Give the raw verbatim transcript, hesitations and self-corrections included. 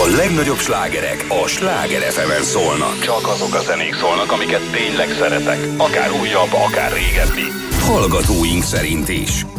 legnagyobb slágerek a Sláger ef emen szólnak. Csak azok a zenék szólnak, amiket tényleg szeretek. Akár újabb, akár régebbi. Hallgatóink szerint is.